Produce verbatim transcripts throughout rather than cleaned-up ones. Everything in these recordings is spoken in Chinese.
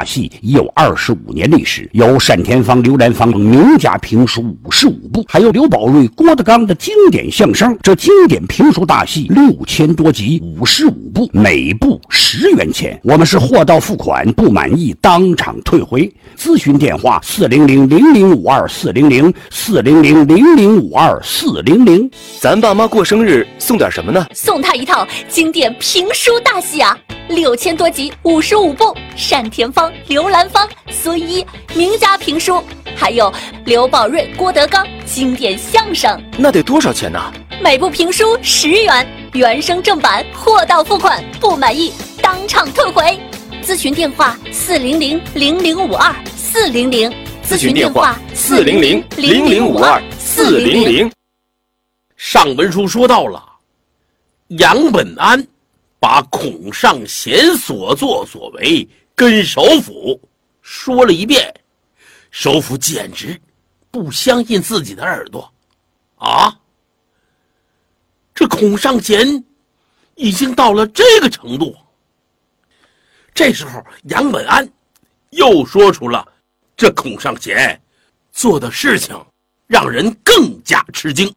大戏已有二十五年历史，有单田芳、刘兰芳等名家评书五十五部，还有刘宝瑞、郭德纲的经典相声。这经典评书大戏六千多集，五十五部，每部十元钱。我们是货到付款，不满意当场退回。咨询电话：四零零零零五二四零零四零零零零五二四零零。 咱爸妈过生日送点什么呢？ 送他一套经典评书大戏啊，六千多集，五十五部，单田芳、刘兰芳、孙一名家评书，还有刘宝瑞、郭德纲经典相声。 那得多少钱呢？ 每部评书十元，原声正版，货到付款，不满意当场退回。咨询电话：四零零零零五二四零零。 咨询电话：四零零零零五二四零零。 上文书说到了，杨本安把孔尚贤所作所为跟首府说了一遍，首府简直不相信自己的耳朵啊！这孔尚贤已经到了这个程度。这时候杨本安又说出了这孔尚贤做的事情让人更加吃惊。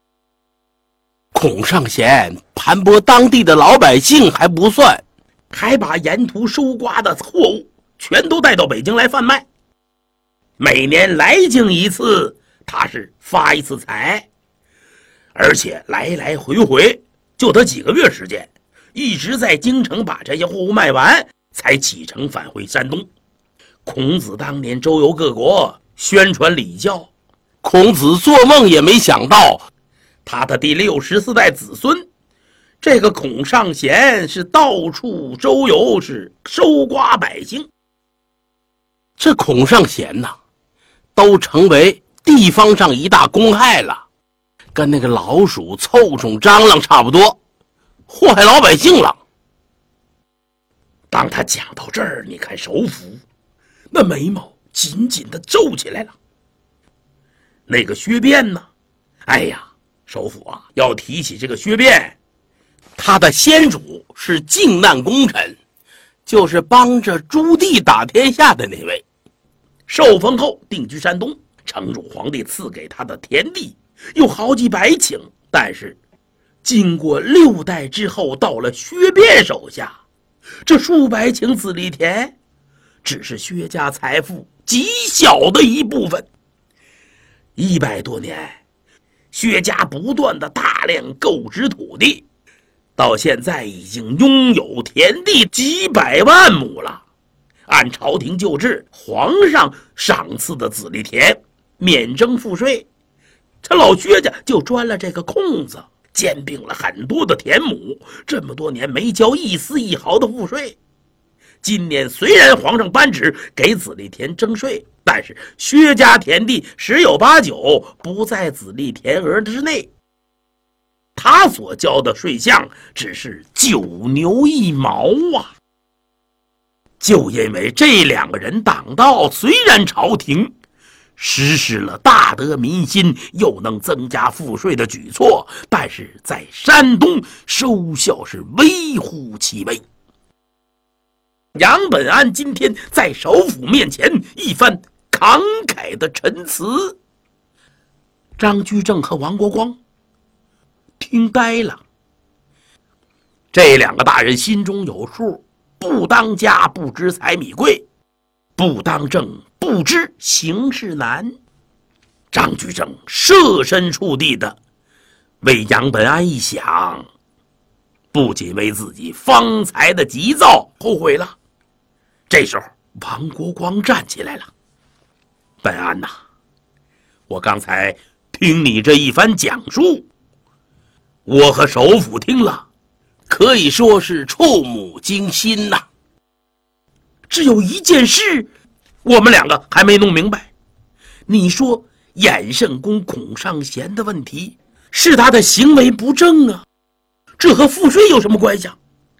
孔尚贤盘剥当地的老百姓还不算，还把沿途收刮的货物全都带到北京来贩卖。每年来京一次，他是发一次财，而且来来回回就得几个月时间，一直在京城把这些货物卖完，才启程返回山东。孔子当年周游各国，宣传礼教，孔子做梦也没想到，他的第六十四代子孙这个孔尚贤是到处周游，是收刮百姓。这孔尚贤呐，都成为地方上一大公害了，跟那个老鼠凑宠蟑螂差不多，祸害老百姓了。当他讲到这儿，你看首府那眉毛紧紧地皱起来了。那个薛变呢？哎呀，首府啊，要提起这个薛变，他的先主是靖难功臣，就是帮着朱棣打天下的那位。受封后定居山东，成主皇帝赐给他的田地有好几百顷，但是经过六代之后，到了薛变手下，这数百顷子力田只是薛家财富极小的一部分。一百多年，薛家不断的大量购置土地，到现在已经拥有田地几百万亩了。按朝廷旧制，皇上赏赐的子力田免征赋税，这老薛家就钻了这个空子，兼并了很多的田亩，这么多年没交一丝一毫的赋税。今年虽然皇上颁旨给子力田征税，但是薛家田地十有八九不在子力田额之内，他所交的税项只是九牛一毛啊！就因为这两个人挡道，虽然朝廷实施了大得民心又能增加赋税的举措，但是在山东收效是微乎其微。杨本安今天在首府面前一番慷慨的陈词，张居正和王国光听呆了。这两个大人心中有数，不当家不知柴米贵，不当政不知形势难。张居正设身处地的为杨本安一想，不仅为自己方才的急躁后悔了。这时候王国光站起来了：本安呐，我刚才听你这一番讲述，我和首府听了可以说是触目惊心呐。只有一件事我们两个还没弄明白，你说衍圣公孔尚贤的问题是他的行为不正啊，这和赋税有什么关系啊？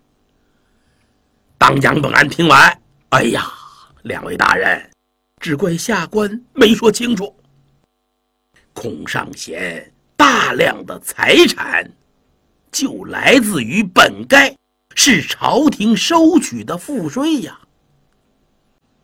当杨本安听完，哎呀，两位大人，只怪下官没说清楚。孔尚贤大量的财产就来自于本该是朝廷收取的赋税呀。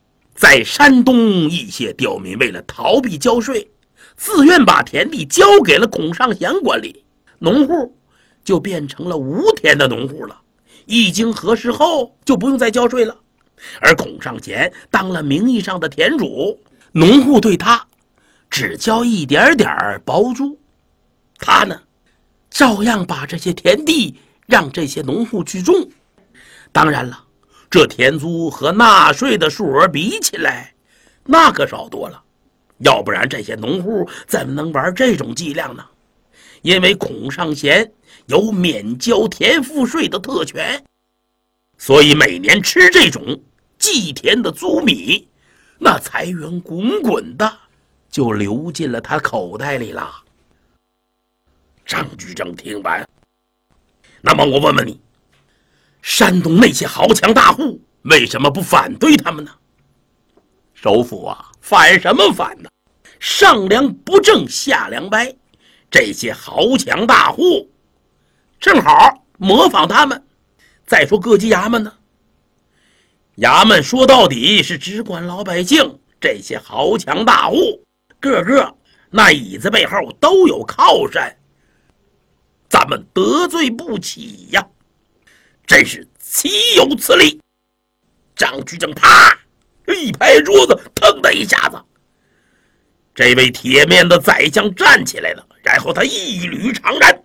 在山东，一些刁民为了逃避交税，自愿把田地交给了孔尚贤管理，农户就变成了无田的农户了。一经核实后，就不用再交税了。而孔尚贤当了名义上的田主，农户对他只交一点点包租，他呢，照样把这些田地让这些农户去种。当然了，这田租和纳税的数额比起来，那可少多了。要不然这些农户怎么能玩这种伎俩呢？因为孔尚贤有免交田赋税的特权，所以每年吃这种祭田的租米，那财源滚滚的就流进了他口袋里了。张居正听完，那么我问问你，山东那些豪强大户为什么不反对他们呢？首府啊，反什么反呢？上梁不正下梁歪，这些豪强大户正好模仿他们。再说各级衙门呢，衙门说到底是只管老百姓，这些豪强大户个个那椅子背后都有靠山，咱们得罪不起呀，真是岂有此理！张居正啪一拍桌子，腾的一下子，这位铁面的宰相站起来了，然后他一捋长髯。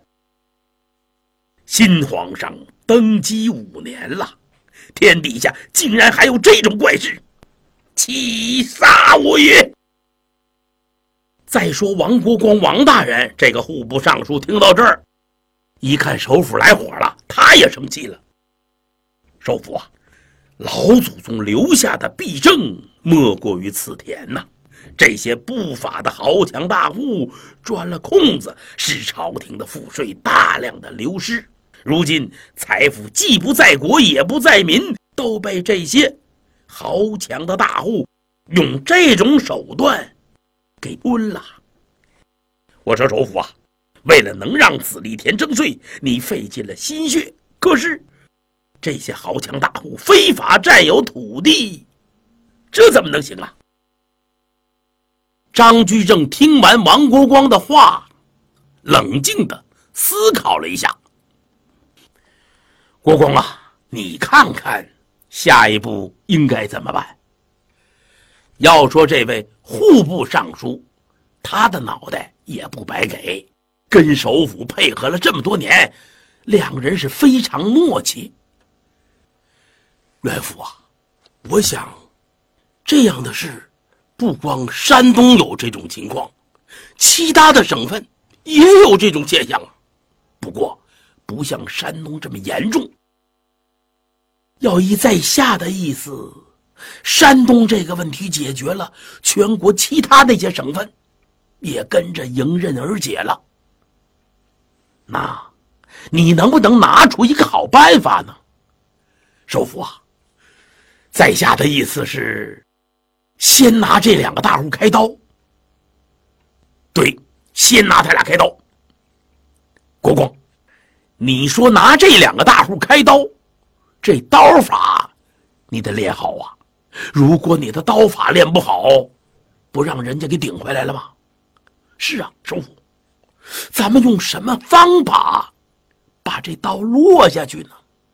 新皇上登基五年了，天底下竟然还有这种怪事，气杀我也！再说王国光王大人这个户部尚书听到这儿，一看首府来火了，他也生气了。首府啊，老祖宗留下的弊政莫过于此田呐、啊！这些不法的豪强大户钻了空子，使朝廷的赋税大量的流失。如今财富既不在国也不在民，都被这些豪强的大户用这种手段给吞了。我说首府啊，为了能让子立田征税，你费尽了心血，可是这些豪强大户非法占有土地，这怎么能行啊？张居正听完王国光的话，冷静地思考了一下。国光啊，你看看下一步应该怎么办？要说这位户部尚书，他的脑袋也不白给，跟首府配合了这么多年，两人是非常默契。元辅啊，我想这样的事不光山东有这种情况，其他的省份也有这种现象啊。不过不像山东这么严重。要依在下的意思，山东这个问题解决了，全国其他那些省份也跟着迎刃而解了。那你能不能拿出一个好办法呢？首府啊，在下的意思是先拿这两个大户开刀。对，先拿他俩开刀。国光，你说拿这两个大户开刀，这刀法你得练好啊！如果你的刀法练不好，不让人家给顶回来了吗？是啊，首府，咱们用什么方法把这刀落下去呢？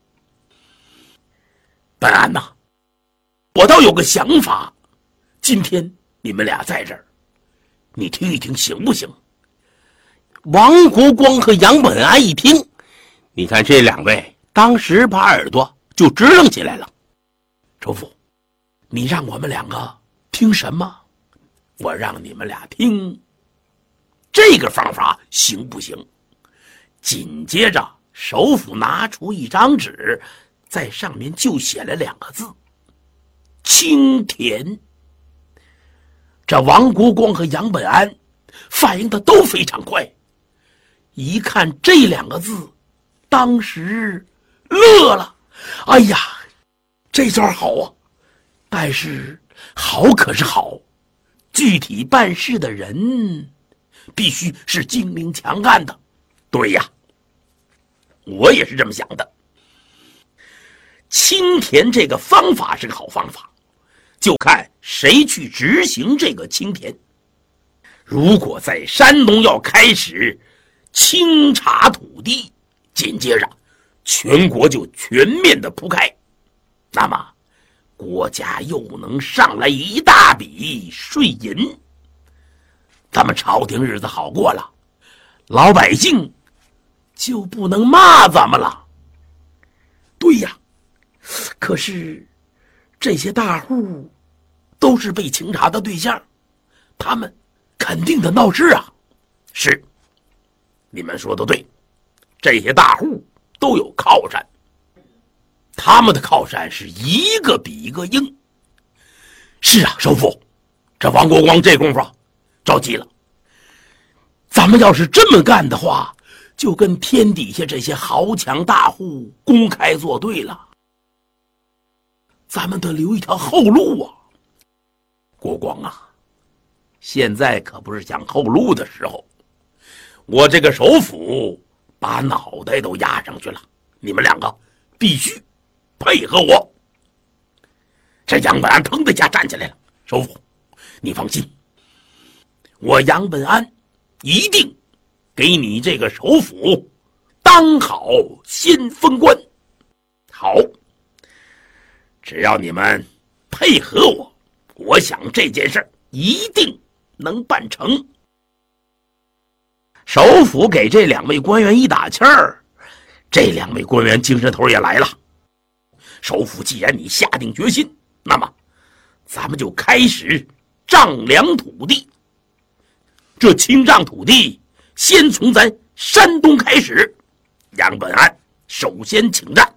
本案呐，我倒有个想法，今天你们俩在这儿，你听一听行不行？王国光和杨本安一听，你看这两位当时把耳朵就支棱起来了。首府，你让我们两个听什么？我让你们俩听这个方法行不行？紧接着首府拿出一张纸，在上面就写了两个字：青田。这王国光和杨本安反应的都非常快，一看这两个字，当时乐了。哎呀，这招好啊！但是好可是好，具体办事的人必须是精明强干的。对呀，我也是这么想的。青田这个方法是个好方法，就看谁去执行这个清田。如果在山东要开始清查土地，紧接着全国就全面的铺开，那么国家又能上来一大笔税银，咱们朝廷日子好过了，老百姓就不能骂咱们了。对呀，可是这些大户都是被清查的对象，他们肯定的闹事啊。是，你们说的对，这些大户都有靠山，他们的靠山是一个比一个硬。是啊，首府，这王国光这功夫着急了。咱们要是这么干的话，就跟天底下这些豪强大户公开作对了。咱们得留一条后路啊。国光啊，现在可不是讲后路的时候，我这个首府把脑袋都压上去了，你们两个必须配合我。这杨本安腾的一下站起来了，首府，你放心，我杨本安一定给你这个首府当好先锋官。好，只要你们配合我，我想这件事一定能办成。首府给这两位官员一打气儿，这两位官员精神头也来了。首府，既然你下定决心，那么咱们就开始丈量土地。这清丈土地先从咱山东开始。杨本安首先请战。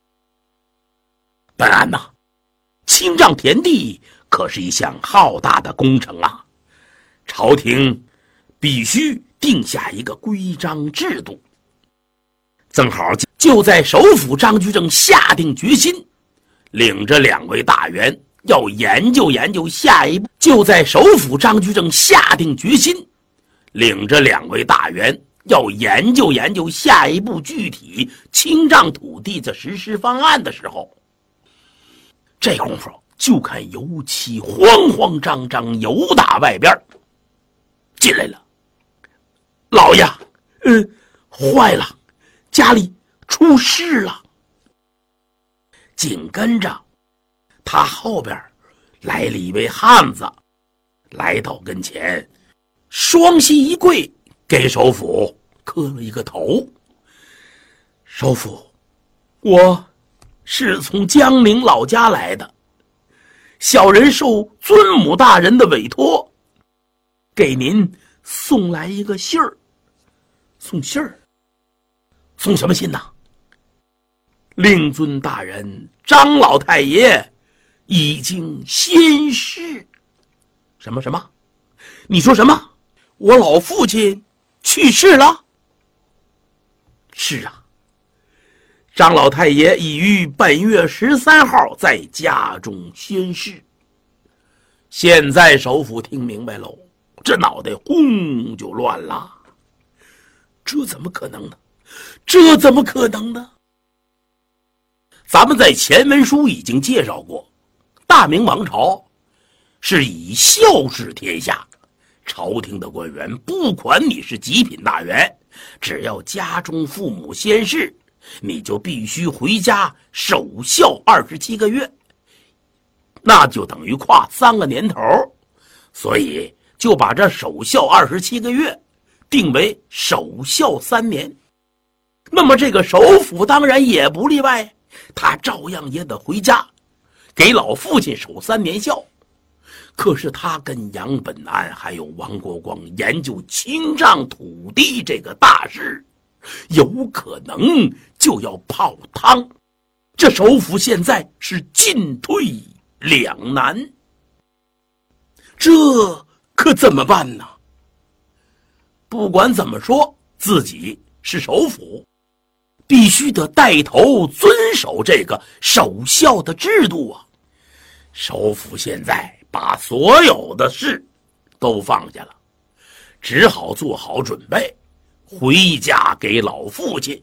本安呐、啊，清丈田地可是一项浩大的工程啊，朝廷必须定下一个规章制度。正好就在首府张居正下定决心，领着两位大员要研究研究下一步。就在首府张居正下定决心，领着两位大员要研究研究下一步具体清丈土地的实施方案的时候，这功夫就看油漆慌慌张张由打外边进来了。老爷，嗯，坏了，家里出事了。紧跟着他后边来了一位汉子，来到跟前，双膝一跪，给首府磕了一个头。首府，我是从江陵老家来的，小人受尊母大人的委托，给您送来一个信儿。送信儿？送什么信呢？令尊大人张老太爷已经仙逝。什么什么？你说什么？我老父亲去世了？是啊，张老太爷已于本月十三号在家中仙逝。现在首府听明白喽，这脑袋轰就乱了。这怎么可能呢？这怎么可能呢？咱们在前文书已经介绍过，大明王朝是以孝治天下，朝廷的官员不管你是极品大员，只要家中父母仙逝，你就必须回家守孝二十七个月，那就等于跨三个年头，所以就把这守孝二十七个月定为守孝三年。那么这个首府当然也不例外，他照样也得回家给老父亲守三年孝。可是他跟杨本安还有王国光研究清丈土地这个大事，有可能就要泡汤。这首府现在是进退两难，这可怎么办呢？不管怎么说，自己是首府，必须得带头遵守这个守孝的制度啊。首府现在把所有的事都放下了，只好做好准备，回家给老父亲